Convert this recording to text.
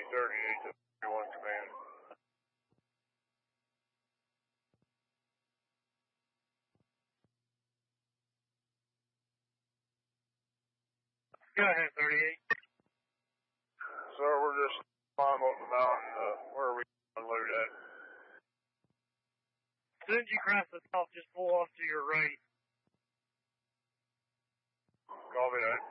38 to 31 command. Go ahead, 38. Sir, we're just climbing up the mountain. Where are we unload at? As soon as you cross the top, just pull off to your right. Copy that.